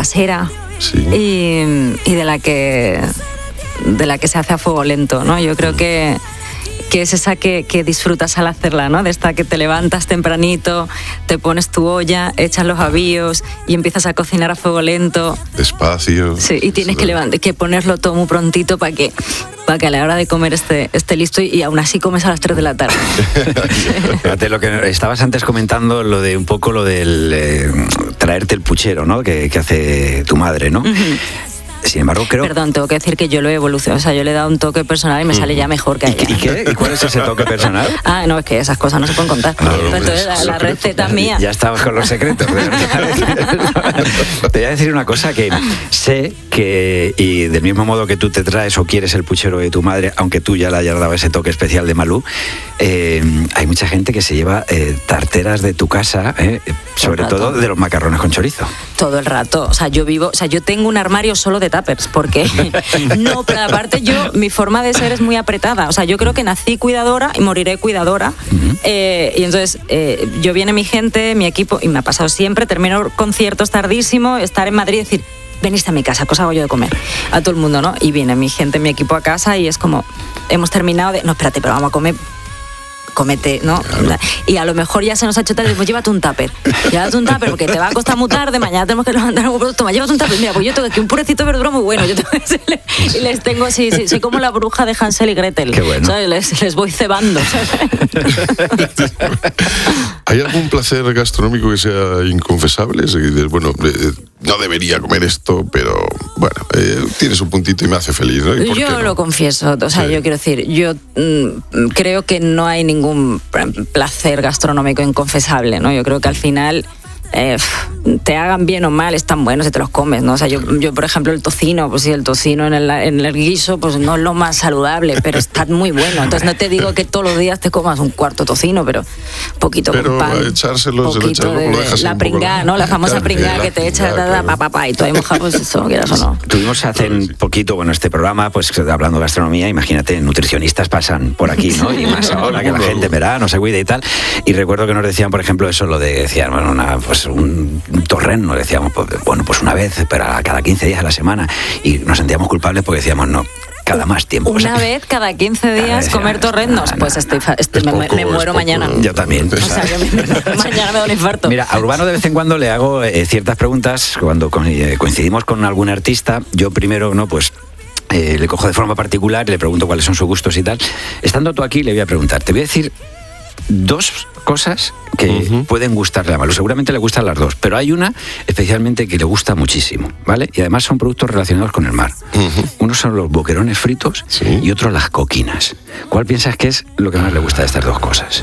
casera, Sí. y de la que se hace a fuego lento, ¿no? Yo creo que es esa que disfrutas al hacerla, ¿no? De esta que te levantas tempranito, te pones tu olla, echas los avíos y empiezas a cocinar a fuego lento. Despacio. Sí, y tienes que ponerlo todo muy prontito para que a la hora de comer esté listo, y aún así comes a las 3 de la tarde. Fíjate, lo que estabas antes comentando, lo del traerte el puchero, ¿no? Que hace tu madre, ¿no? Sin embargo, creo... Perdón, tengo que decir que yo lo he evolucionado. O sea, yo le he dado un toque personal y me sale ya mejor que a ella. ¿Y qué? ¿Y cuál es ese toque personal? No, es que esas cosas no se pueden contar. Entonces, la receta es mía. Ya estabas con los secretos. Te voy a decir una cosa, que sé que, y del mismo modo que tú te traes o quieres el puchero de tu madre, aunque tú ya le hayas dado ese toque especial de Malú, hay mucha gente que se lleva tarteras de tu casa, sobre todo de los macarrones con chorizo. Todo el rato. O sea, yo tengo un armario solo de tuppers, porque no, pero aparte mi forma de ser es muy apretada. O sea, yo creo que nací cuidadora y moriré cuidadora. Y entonces yo viene mi gente, mi equipo, y me ha pasado siempre, termino conciertos tardísimo, estar en Madrid y decir, veniste a mi casa, cosa hago yo de comer a todo el mundo, ¿no? Y viene mi gente, mi equipo a casa y es como, hemos terminado de, no, espérate, pero vamos a comer, cómete, ¿no? Claro. Y a lo mejor ya se nos ha hecho tarde, pues llévate un tupper porque te va a costar muy tarde, mañana tenemos que levantar algún producto, llévate un tupper, mira, pues yo tengo aquí un purecito de verdura muy bueno, y les tengo, sí, soy como la bruja de Hansel y Gretel. Qué bueno. ¿Sabes? Les voy cebando. ¿Hay algún placer gastronómico que sea inconfesable? Es que dices, bueno, no debería comer esto, pero bueno, tiene su puntito y me hace feliz, ¿no? Yo no? Lo confieso, o sea, sí. Yo quiero decir, yo creo que no hay ningún placer gastronómico inconfesable, ¿no? Yo creo que al final te hagan bien o mal, están buenos si te los comes, ¿no? O sea, yo por ejemplo, el tocino, pues sí, el tocino en el guiso, pues no es lo más saludable, pero está muy bueno. Entonces no te digo que todos los días te comas un cuarto tocino, pero poquito con pan, poquito de la pringada, ¿no? La famosa pringada que te echas, y tú ahí mojado, pues eso, quieras o no. Tuvimos hace poquito, bueno, este programa, pues hablando de gastronomía, imagínate, nutricionistas pasan por aquí, ¿no? Y más ahora que la gente verá, no se cuida y tal. Y recuerdo que nos decían, por ejemplo, eso, lo de, decían, bueno, un torreno, decíamos, pues una vez, pero cada 15 días a la semana, y nos sentíamos culpables porque decíamos, no, cada más tiempo. Una vez cada 15 días comer torrendos, pues me muero mañana. Yo también. O sea, mañana me da un infarto. Mira, a Urbano de vez en cuando le hago ciertas preguntas, cuando coincidimos con algún artista, yo primero, no, pues le cojo de forma particular y le pregunto cuáles son sus gustos y tal. Estando tú aquí, le voy a preguntar, te voy a decir 2 cosas que pueden gustarle a Malú. Seguramente le gustan las 2, pero hay una especialmente que le gusta muchísimo, ¿vale? Y además son productos relacionados con el mar. Unos son los boquerones fritos, ¿sí? Y otros las coquinas. ¿Cuál piensas que es lo que más le gusta de estas 2 cosas?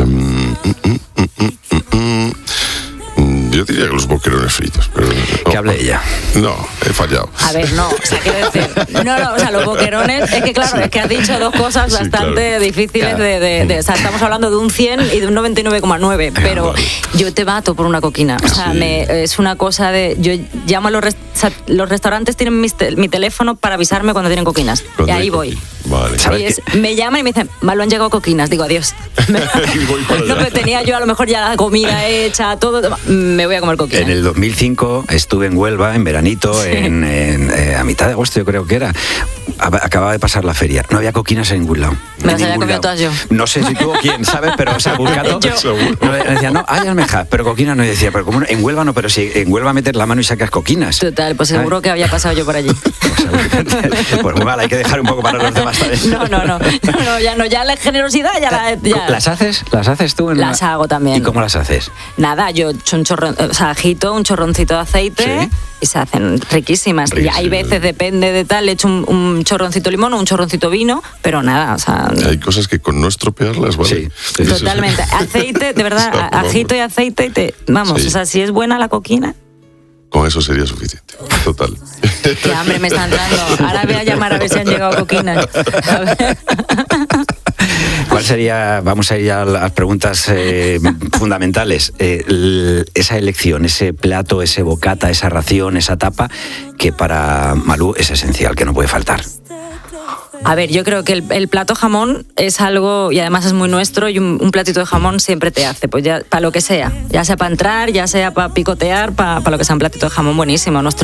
Yo diría que los boquerones fritos, pero no. Que hable ella. No, he fallado. A ver, no, o sea, quiero decir, no, o sea, los boquerones, es que claro, es que has dicho 2 cosas bastante difíciles de o sea, estamos hablando de un 100 y de un 99,9, pero yo te bato por una coquina, o sea, es una cosa de, yo llamo a los restaurantes tienen mi teléfono para avisarme cuando tienen coquinas, y ahí voy. Vale. Me llaman y me dicen, Malú, han llegado coquinas, digo, adiós. No, pero tenía yo a lo mejor ya la comida hecha, todo, me voy a comer coquinas. En el 2005 estuve en Huelva, en veranito, sí. A mitad de agosto yo creo que era. Acababa de pasar la feria. No había coquinas en ningún lado. Me las había comido todas yo. No sé si tuvo quién, ¿sabes? Pero, o sea, buscando. Me decía, no, hay almejas, pero coquinas no. Y decía, pero como en Huelva no, pero si en Huelva metes la mano y sacas coquinas. Total, pues seguro que había pasado yo por allí. Pues muy mal, hay que dejar un poco para los demás también. No, ya la generosidad ya. ¿Las haces? ¿Las haces tú? Las hago también. ¿Y cómo las haces? Nada, yo echo agito, un chorroncito de aceite, ¿sí? Y se hacen riquísimas. Y hay veces, depende de tal, le echo un chorroncito de limón o un chorroncito de vino, pero nada, o sea... Hay cosas que con no estropearlas, ¿vale? Sí. Totalmente. Aceite, de verdad, agito y aceite, o sea, si es buena la coquina... Con eso sería suficiente, total. Qué hambre me está entrando. Ahora voy a llamar a ver si han llegado coquinas. A ver. ¿Cuál sería, vamos a ir a las preguntas fundamentales, esa elección, ese plato, ese bocata, esa ración, esa tapa, que para Malú es esencial, que no puede faltar? A ver, yo creo que el plato jamón es algo, y además es muy nuestro, y un platito de jamón siempre te hace, pues ya para lo que sea, ya sea para entrar, ya sea para picotear, para lo que sea, un platito de jamón buenísimo. Nuestro